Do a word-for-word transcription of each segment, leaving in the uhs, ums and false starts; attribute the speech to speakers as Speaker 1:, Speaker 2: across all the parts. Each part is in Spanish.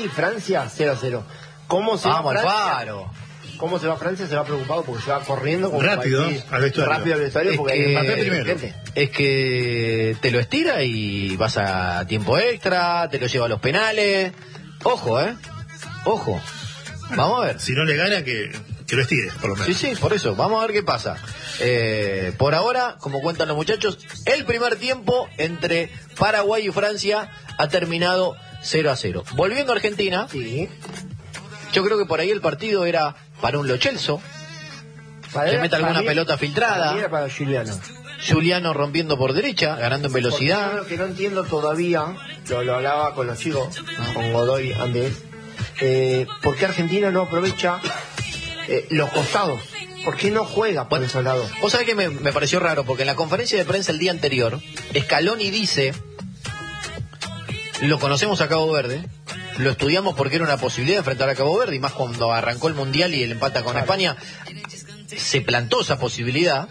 Speaker 1: Francia, cero a cero. ¿Cómo se
Speaker 2: Vamos
Speaker 1: va
Speaker 2: al
Speaker 1: Francia?
Speaker 2: Faro.
Speaker 1: ¿Cómo se va Francia? Se va preocupado porque se va corriendo como
Speaker 3: rápido
Speaker 1: país,
Speaker 3: al vestuario.
Speaker 1: rápido al vestuario
Speaker 2: Es
Speaker 1: porque
Speaker 2: que-
Speaker 1: hay
Speaker 3: Mbappé
Speaker 1: gente.
Speaker 3: primero.
Speaker 2: Es que te lo estira y vas a tiempo extra, te lo lleva a los penales. Ojo, ¿eh? Ojo. Vamos a ver.
Speaker 3: Si no le gana, que, que lo estire, por lo menos.
Speaker 2: Sí, sí, por eso. Vamos a ver qué pasa. Eh, por ahora, como cuentan los muchachos, el primer tiempo entre Paraguay y Francia ha terminado cero a cero. Volviendo a Argentina,
Speaker 1: Sí.
Speaker 2: yo creo que por ahí el partido era para un Lo Celso.
Speaker 1: Para
Speaker 2: Que
Speaker 1: él-
Speaker 2: meta alguna
Speaker 1: para mí-
Speaker 2: pelota filtrada.
Speaker 1: para mí era para Giuliano.
Speaker 2: Juliano rompiendo por derecha, ganando en
Speaker 1: Porque
Speaker 2: velocidad.
Speaker 1: yo lo que no entiendo todavía, lo, lo hablaba con los chicos, con Godoy antes, eh, ¿por qué Argentina no aprovecha eh, los costados? ¿Por qué no juega por
Speaker 2: Bueno,
Speaker 1: esos lados?
Speaker 2: Vos sabés que me, me pareció raro, porque en la conferencia de prensa el día anterior, Scaloni dice, lo conocemos a Cabo Verde, lo estudiamos porque era una posibilidad de enfrentar a Cabo Verde, y más cuando arrancó el Mundial y el empata con
Speaker 1: Claro.
Speaker 2: España, se plantó esa posibilidad,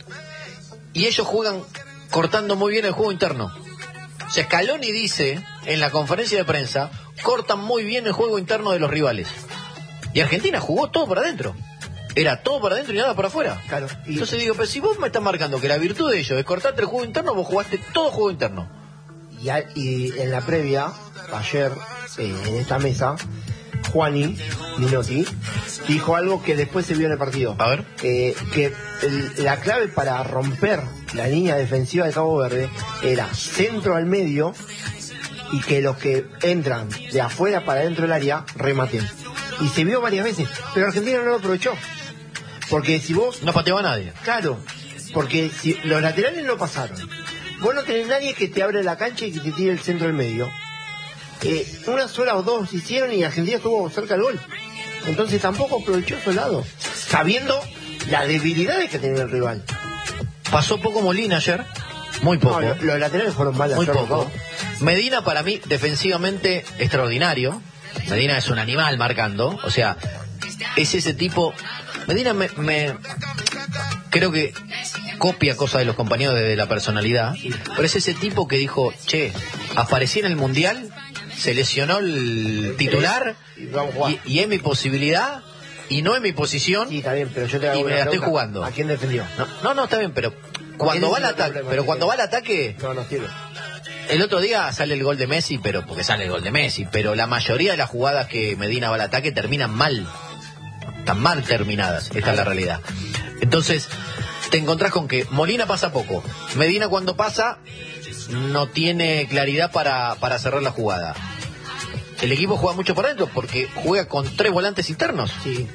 Speaker 2: y ellos juegan cortando muy bien el juego interno. O sea, Scaloni dice, en la conferencia de prensa, cortan muy bien el juego interno de los rivales. Y Argentina jugó todo para adentro. Era todo para adentro y nada para afuera.
Speaker 1: Claro. Y,
Speaker 2: Entonces digo, pero si vos me estás marcando que la virtud de ellos es cortarte el juego interno, vos jugaste todo juego interno.
Speaker 1: y, a- y en la previa, ayer, eh, en esta mesa, Juani Minotti dijo algo que después se vio en el partido.
Speaker 2: A ver.
Speaker 1: Eh, que el- la clave para romper la línea defensiva de Cabo Verde era centro al medio y que los que entran de afuera para dentro del área rematen. Y se vio varias veces, pero Argentina no lo aprovechó. Porque si vos,
Speaker 2: No pateaba a nadie.
Speaker 1: claro, porque si los laterales no pasaron, vos no tenés nadie que te abre la cancha y que te tire el centro al medio. Eh, una sola o dos hicieron y Argentina estuvo cerca del gol. Entonces tampoco aprovechó su lado, sabiendo las debilidades que tenía el rival.
Speaker 2: Pasó poco Molina ayer, muy poco.
Speaker 1: No, lo- los laterales fueron mal de
Speaker 2: Muy
Speaker 1: hacerlo
Speaker 2: poco.
Speaker 1: todo.
Speaker 2: Medina para mí defensivamente extraordinario. Medina es un animal marcando. O sea, es ese tipo... Medina me, me- creo que copia cosas de los compañeros desde la personalidad. Pero es ese tipo que dijo, che, aparecí en el Mundial, se lesionó el titular
Speaker 1: Y vamos a jugar.
Speaker 2: y, y es mi posibilidad y no es mi posición.
Speaker 1: Sí, está bien, pero yo te hago
Speaker 2: Y me
Speaker 1: una
Speaker 2: la estoy
Speaker 1: pregunta.
Speaker 2: jugando.
Speaker 1: ¿A quién defendió?
Speaker 2: No, no, no, está bien, pero cuando va al
Speaker 1: ese es el
Speaker 2: ataque,
Speaker 1: problema,
Speaker 2: pero
Speaker 1: que-
Speaker 2: cuando va al ataque...
Speaker 1: No, no sirve.
Speaker 2: El otro día sale el gol de Messi, pero porque sale el gol de Messi, pero la mayoría de las jugadas que Medina va al ataque terminan mal. Están mal terminadas, esta es la realidad. Entonces, te encontrás con que Molina pasa poco. Medina cuando pasa no tiene claridad para, para cerrar la jugada. El equipo juega mucho por adentro porque juega con tres volantes internos.
Speaker 1: Sí.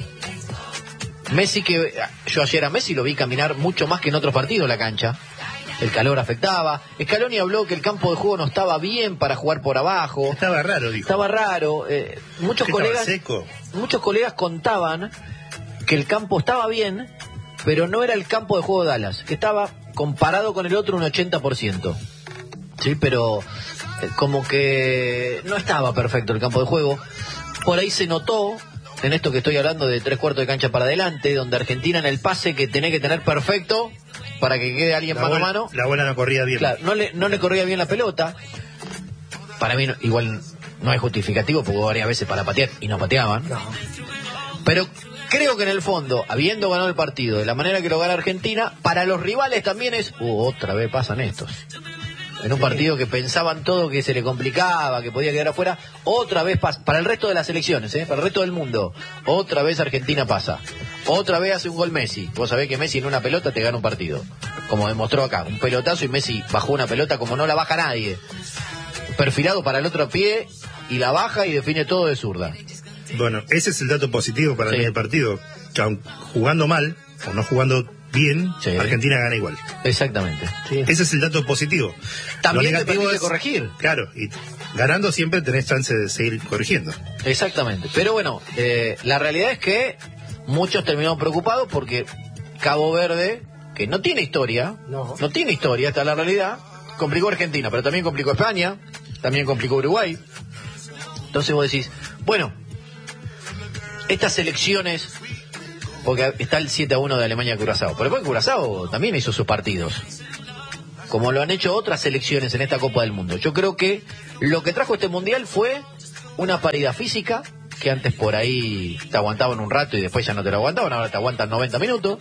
Speaker 2: Messi, que yo ayer a Messi lo vi caminar mucho más que en otros partidos la cancha. El calor afectaba. Scaloni habló que el campo de juego no estaba bien para jugar por abajo.
Speaker 3: Estaba raro, dijo.
Speaker 2: Estaba raro. Eh, muchos
Speaker 3: Que estaba
Speaker 2: colegas,
Speaker 3: seco.
Speaker 2: muchos colegas contaban que el campo estaba bien, pero no era el campo de juego de Dallas, que estaba comparado con el otro un ochenta por ciento. Sí, pero eh, como que no estaba perfecto el campo de juego. Por ahí se notó en esto que estoy hablando de tres cuartos de cancha para adelante, donde Argentina en el pase que tenía que tener perfecto para que quede alguien
Speaker 3: La
Speaker 2: mano a
Speaker 3: bola-
Speaker 2: mano.
Speaker 3: La bola no corría bien.
Speaker 2: Claro, no le, no le corría bien la pelota. Para mí no- igual no hay justificativo, porque hubo varias veces para patear y no pateaban.
Speaker 1: No.
Speaker 2: Pero creo que en el fondo, habiendo ganado el partido de la manera que lo gana Argentina, para los rivales también es, uh, otra vez pasan estos. En un partido que pensaban todo que se le complicaba, que podía quedar afuera, otra vez pasa. Para el resto de las elecciones, ¿eh? Para el resto del mundo, otra vez Argentina pasa. Otra vez hace un gol Messi. Vos sabés que Messi en una pelota te gana un partido. Como demostró acá, un pelotazo y Messi bajó una pelota como no la baja nadie. Perfilado para el otro pie y la baja y define todo de zurda.
Speaker 3: Bueno, ese es el dato positivo para
Speaker 2: Sí.
Speaker 3: mí del partido. Que aun jugando mal, o no jugando bien,
Speaker 2: Sí.
Speaker 3: Argentina gana igual.
Speaker 2: Exactamente.
Speaker 1: Sí.
Speaker 3: Ese es el dato positivo.
Speaker 2: También
Speaker 3: Lo
Speaker 2: te
Speaker 3: negativo
Speaker 2: permite
Speaker 3: es
Speaker 2: corregir.
Speaker 3: Claro, y ganando siempre tenés chance de seguir corrigiendo.
Speaker 2: Exactamente. Pero bueno, eh, la realidad es que muchos terminaron preocupados porque Cabo Verde, que no tiene historia,
Speaker 1: No.
Speaker 2: no tiene historia, esta es la realidad, complicó a Argentina, pero también complicó a España, también complicó a Uruguay. Entonces vos decís, bueno, estas elecciones, porque está el siete a uno de Alemania-Curazao, pero después Curazao también hizo sus partidos, como lo han hecho otras selecciones en esta Copa del Mundo. Yo creo que lo que trajo este Mundial fue una paridad física, que antes por ahí te aguantaban un rato y después ya no te lo aguantaban, ahora te aguantan noventa minutos.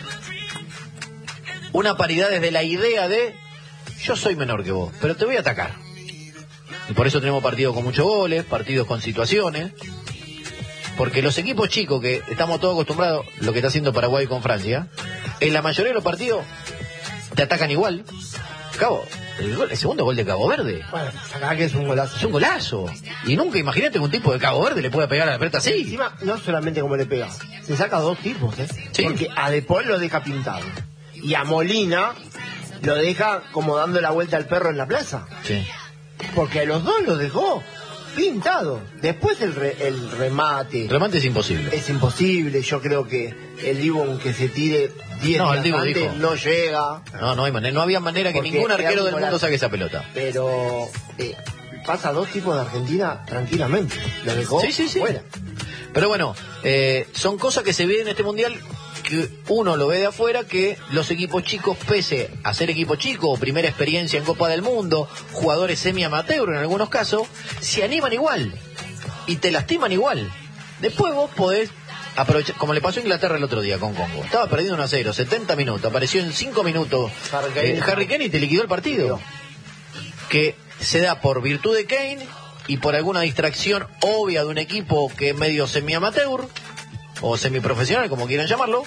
Speaker 2: Una paridad desde la idea de, yo soy menor que vos, pero te voy a atacar. Y por eso tenemos partidos con muchos goles, partidos con situaciones. Porque los equipos chicos, que estamos todos acostumbrados, lo que está haciendo Paraguay con Francia, en la mayoría de los partidos te atacan igual. Cabo, el, gol, el segundo gol de Cabo Verde.
Speaker 1: Bueno, acá que es un golazo.
Speaker 2: Es un golazo. Y nunca imagínate que un tipo de Cabo Verde le pueda pegar a la pelota así.
Speaker 1: Encima, no solamente como le pega, se saca dos tipos, ¿eh?
Speaker 2: Sí.
Speaker 1: Porque a De Paul lo deja pintado. Y a Molina lo deja como dando la vuelta al perro en la plaza.
Speaker 2: Sí.
Speaker 1: Porque a los dos los dejó pintado. Después el, re, el remate.
Speaker 2: El remate es imposible.
Speaker 1: Es imposible. Yo creo que el Divo que se tire diez
Speaker 2: No, el
Speaker 1: días
Speaker 2: Divo
Speaker 1: antes
Speaker 2: dijo.
Speaker 1: no llega.
Speaker 2: No, no hay manera, no había manera que
Speaker 1: Porque
Speaker 2: ningún arquero
Speaker 1: era
Speaker 2: del
Speaker 1: un
Speaker 2: mundo
Speaker 1: golazo.
Speaker 2: saque esa pelota.
Speaker 1: Pero eh, pasa dos tipos de Argentina tranquilamente. Lo dejó
Speaker 2: Sí, sí, sí.
Speaker 1: fuera.
Speaker 2: Pero bueno, eh, son cosas que se ven en este mundial que uno lo ve de afuera, que los equipos chicos, pese a ser equipo chico o primera experiencia en Copa del Mundo, jugadores semi-amateur en algunos casos, se animan igual y te lastiman igual. Después vos podés aprovechar, como le pasó a Inglaterra el otro día con Congo. Estaba perdiendo uno a cero, setenta minutos, apareció en cinco minutos
Speaker 1: Harry Kane.
Speaker 2: eh, Harry Kane y te liquidó el partido. Que se da por virtud de Kane y por alguna distracción obvia de un equipo que es medio semi-amateur o semiprofesional, como quieran llamarlo,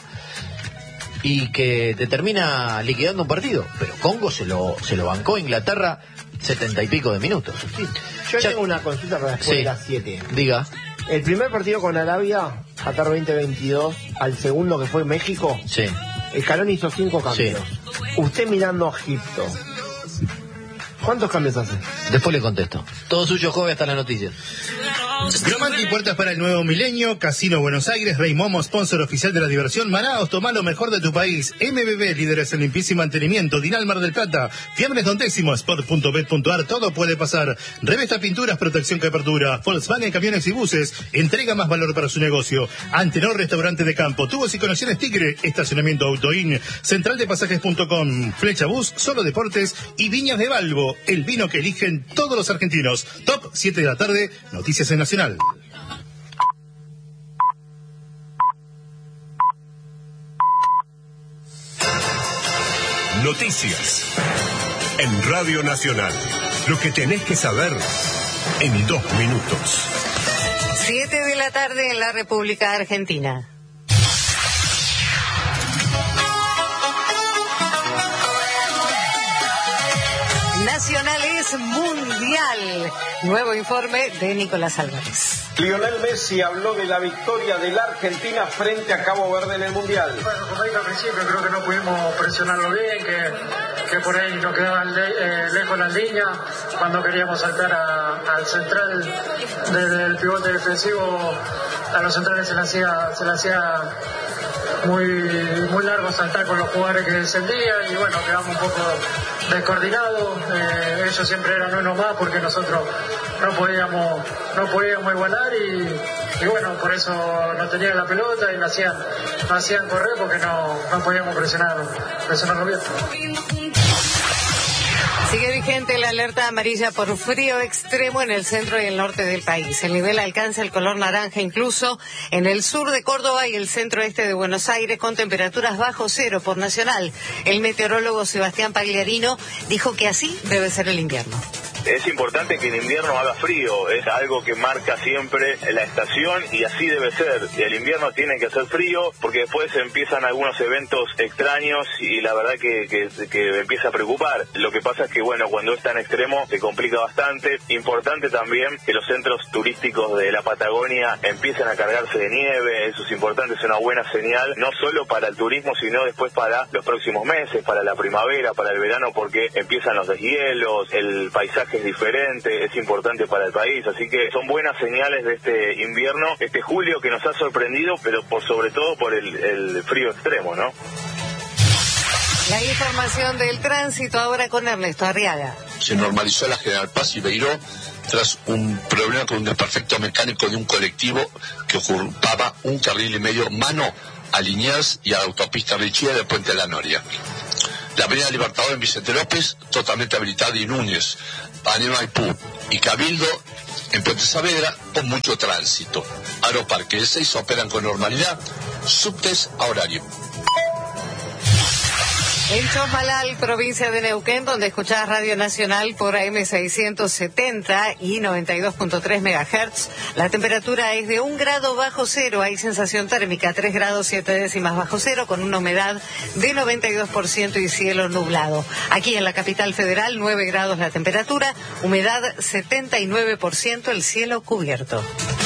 Speaker 2: y que te termina liquidando un partido. Pero Congo se lo se lo bancó Inglaterra setenta y pico de minutos.
Speaker 1: Sí. Yo
Speaker 2: Ya-
Speaker 1: tengo una consulta para después
Speaker 2: Sí.
Speaker 1: de las siete.
Speaker 2: Diga.
Speaker 1: El primer partido con Arabia, Qatar veinte veintidós, al segundo que fue México,
Speaker 2: Sí.
Speaker 1: Scaloni hizo cinco cambios. Usted mirando a Egipto, ¿cuántos cambios hace?
Speaker 2: Después le contesto. Todo suyo, joven, hasta las noticias.
Speaker 3: Gromanti, puertas para el nuevo milenio. Casino Buenos Aires, Rey Momo, sponsor oficial de la diversión. Manaos, toma lo mejor de tu país. M B B, líderes en limpieza y mantenimiento. Dinal Mar del Plata, Fiambres Don Décimo, sport punto bet punto ar. Todo puede pasar. Revesta Pinturas, protección que apertura. Volkswagen, camiones y buses. Entrega más valor para su negocio. Antenor, restaurante de campo. Tubos y conexiones Tigre. Estacionamiento Autoin. Central de pasajes punto com. Flecha Bus, Solo Deportes y Viñas de Balbo. El vino que eligen todos los argentinos. Top siete de la tarde. Noticias en Nacional.
Speaker 4: Noticias en Radio Nacional. Lo que tenés que saber en dos minutos.
Speaker 5: Siete de la tarde en la República Argentina. Nacional es mundial. Nuevo informe de Nicolás Álvarez.
Speaker 6: Lionel Messi habló de la victoria de la Argentina frente a Cabo Verde en el Mundial.
Speaker 7: Bueno, como dije al principio, creo que no pudimos presionarlo bien, que, que por ahí nos quedaban le, eh, lejos las líneas. Cuando queríamos saltar a, al central desde el pivote defensivo, a los centrales se le hacía, se le hacía muy, muy largo saltar con los jugadores que descendían y bueno, quedamos un poco descoordinados. Eh, ellos siempre eran uno más porque nosotros no podíamos, no podíamos igualar y, y bueno, por eso no tenían la pelota y la hacían, la hacían correr porque no, no podíamos presionar, presionarlo bien.
Speaker 5: Sigue vigente la alerta amarilla por frío extremo en el centro y el norte del país. El nivel alcanza el color naranja incluso en el sur de Córdoba y el centro-este de Buenos Aires, con temperaturas bajo cero por Nacional. El meteorólogo Sebastián Pagliarino dijo que así debe ser el invierno.
Speaker 8: Es importante que en invierno haga frío, es algo que marca siempre la estación y así debe ser. El invierno tiene que hacer frío porque después empiezan algunos eventos extraños y la verdad que, que, que empieza a preocupar. Lo que pasa es que bueno, cuando es tan extremo se complica bastante. Importante también que los centros turísticos de la Patagonia empiecen a cargarse de nieve, eso es importante, es una buena señal, no solo para el turismo, sino después para los próximos meses, para la primavera, para el verano, porque empiezan los deshielos, el paisaje es diferente, es importante para el país, así que son buenas señales de este invierno, este julio que nos ha sorprendido, pero por sobre todo por el, el frío extremo, ¿no?
Speaker 5: La información del tránsito ahora con Ernesto Arriaga.
Speaker 9: Se normalizó la General Paz y Beiró tras un problema con un desperfecto mecánico de un colectivo que ocupaba un carril y medio mano a Liniers y a la autopista Richie del Puente de la Noria. La avenida Libertador en Vicente López, totalmente habilitada, y Núñez, Avenida Maipú y Cabildo, En Puente Saavedra, con mucho tránsito. Aeroparque de Ezeiza operan con normalidad. Subtes a horario.
Speaker 5: En Chosmalal, provincia de Neuquén, donde escuchás Radio Nacional por A M seiscientos setenta y noventa y dos punto tres megahertz, la temperatura es de un grado bajo cero, hay sensación térmica tres grados siete décimas bajo cero, con una humedad de noventa y dos por ciento y cielo nublado. Aquí en la capital federal, nueve grados la temperatura, humedad setenta y nueve por ciento, el cielo cubierto.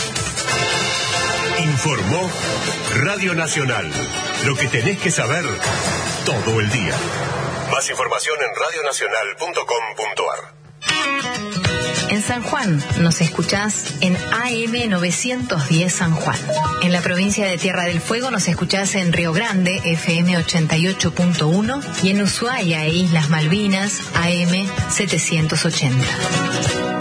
Speaker 4: Informó Radio Nacional. Lo que tenés que saber todo el día. Más información en radio nacional punto com punto a r.
Speaker 10: En San Juan nos escuchás en A M novecientos diez San Juan. En la provincia de Tierra del Fuego nos escuchás en Río Grande, F M ochenta y ocho punto uno, y en Ushuaia e Islas Malvinas, A M setecientos ochenta.